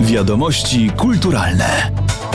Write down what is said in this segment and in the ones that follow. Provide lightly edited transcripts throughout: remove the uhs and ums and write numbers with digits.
Wiadomości kulturalne.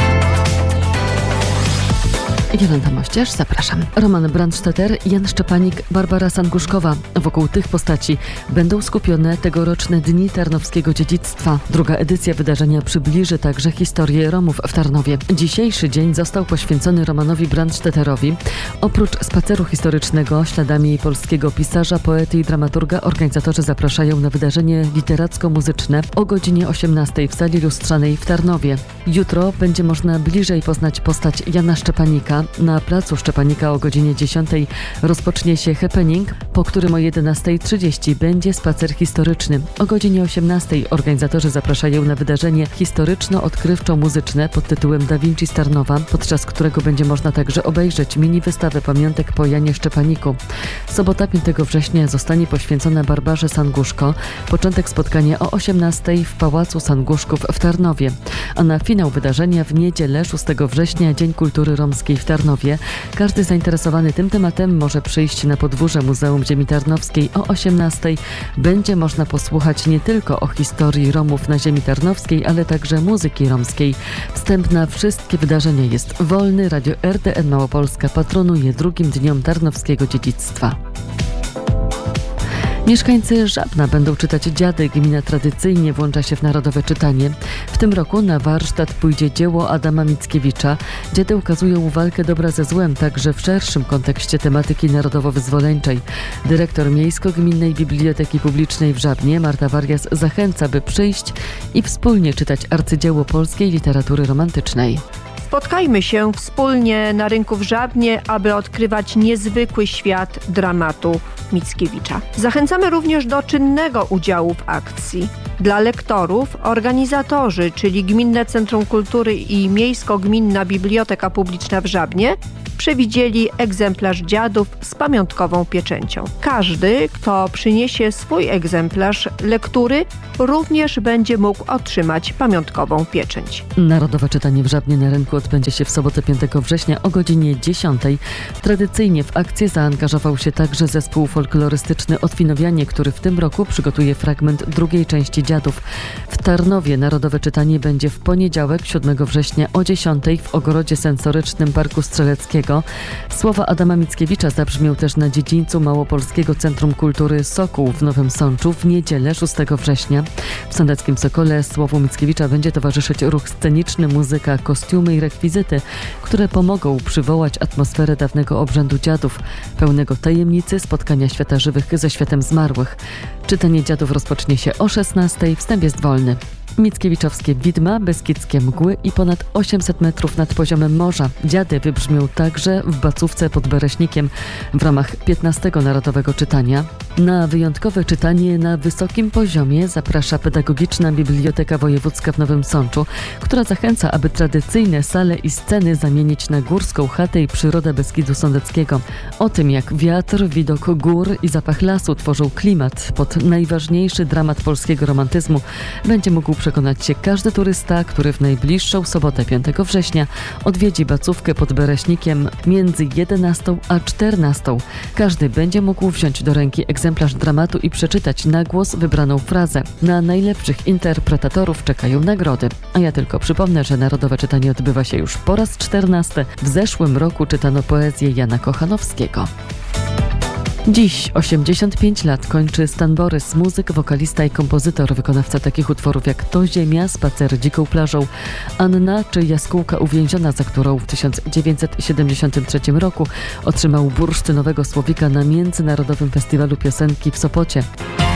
Jolanta Mościarz, zapraszam. Roman Brandstetter, Jan Szczepanik, Barbara Sanguszkowa. Wokół tych postaci będą skupione tegoroczne Dni Tarnowskiego Dziedzictwa. Druga edycja wydarzenia przybliży także historię Romów w Tarnowie. Dzisiejszy dzień został poświęcony Romanowi Brandsztetterowi. Oprócz spaceru historycznego śladami polskiego pisarza, poety i dramaturga, organizatorzy zapraszają na wydarzenie literacko-muzyczne o godzinie 18 w sali lustrzanej w Tarnowie. Jutro będzie można bliżej poznać postać Jana Szczepanika. Na placu Szczepanika o godzinie 10 rozpocznie się happening, po którym o 11:30 będzie spacer historyczny. O godzinie 18 organizatorzy zapraszają na wydarzenie historyczno-odkrywczo-muzyczne pod tytułem Da Vinci z Tarnowa, podczas którego będzie można także obejrzeć mini wystawę pamiątek po Janie Szczepaniku. Sobota 5 września zostanie poświęcona Barbarze Sanguszko. Początek spotkania o 18 w Pałacu Sanguszków w Tarnowie. A na finał wydarzenia w niedzielę 6 września Dzień Kultury Romskiej w Tarnowie. Każdy zainteresowany tym tematem może przyjść na podwórze Muzeum Ziemi Tarnowskiej o 18. Będzie można posłuchać nie tylko o historii Romów na ziemi tarnowskiej, ale także muzyki romskiej. Wstęp na wszystkie wydarzenia jest wolny. Radio RTN Małopolska patronuje drugim dniom Tarnowskiego Dziedzictwa. Mieszkańcy Żabna będą czytać Dziady. Gmina tradycyjnie włącza się w narodowe czytanie. W tym roku na warsztat pójdzie dzieło Adama Mickiewicza. Dziady ukazują walkę dobra ze złem, także w szerszym kontekście tematyki narodowo-wyzwoleńczej. Dyrektor Miejsko-Gminnej Biblioteki Publicznej w Żabnie, Marta Warias, zachęca, by przyjść i wspólnie czytać arcydzieło polskiej literatury romantycznej. Spotkajmy się wspólnie na rynku w Żabnie, aby odkrywać niezwykły świat dramatu Mickiewicza. Zachęcamy również do czynnego udziału w akcji. Dla lektorów organizatorzy, czyli Gminne Centrum Kultury i Miejsko-Gminna Biblioteka Publiczna w Żabnie, przewidzieli egzemplarz dziadów z pamiątkową pieczęcią. Każdy, kto przyniesie swój egzemplarz lektury, również będzie mógł otrzymać pamiątkową pieczęć. Narodowe czytanie w Żabnie na rynku odbędzie się w sobotę 5 września o godzinie 10. Tradycyjnie w akcję zaangażował się także zespół folklorystyczny Otwinowianie, który w tym roku przygotuje fragment drugiej części Dziadów. W Tarnowie narodowe czytanie będzie w poniedziałek 7 września o 10 w ogrodzie sensorycznym Parku Strzeleckiego. Słowa Adama Mickiewicza zabrzmią też na dziedzińcu Małopolskiego Centrum Kultury Sokół w Nowym Sączu w niedzielę 6 września. W sądeckim Sokole słowu Mickiewicza będzie towarzyszyć ruch sceniczny, muzyka, kostiumy i rekwizyty, które pomogą przywołać atmosferę dawnego obrzędu dziadów, pełnego tajemnicy spotkania świata żywych ze światem zmarłych. Czytanie dziadów rozpocznie się o 16. Wstęp jest wolny. Mickiewiczowskie widma, beskidzkie mgły i ponad 800 metrów nad poziomem morza. Dziady wybrzmią także w Bacówce pod Bereśnikiem w ramach 15. Narodowego Czytania. Na wyjątkowe czytanie na wysokim poziomie zaprasza Pedagogiczna Biblioteka Wojewódzka w Nowym Sączu, która zachęca, aby tradycyjne sale i sceny zamienić na górską chatę i przyrodę Beskidu Sądeckiego. O tym, jak wiatr, widok gór i zapach lasu tworzą klimat pod najważniejszy dramat polskiego romantyzmu, będzie mógł przekonać się każdy turysta, który w najbliższą sobotę 5 września odwiedzi Bacówkę pod Bereśnikiem między 11 a 14. Każdy będzie mógł wziąć do ręki egzemplarz dramatu i przeczytać na głos wybraną frazę. Na najlepszych interpretatorów czekają nagrody. A ja tylko przypomnę, że Narodowe Czytanie odbywa się już po raz 14. W zeszłym roku czytano poezję Jana Kochanowskiego. Dziś 85 lat kończy Stan Borys, muzyk, wokalista i kompozytor, wykonawca takich utworów jak To Ziemia, Spacer dziką plażą, Anna czy Jaskółka uwięziona, za którą w 1973 roku otrzymał bursztynowego słowika na Międzynarodowym Festiwalu Piosenki w Sopocie.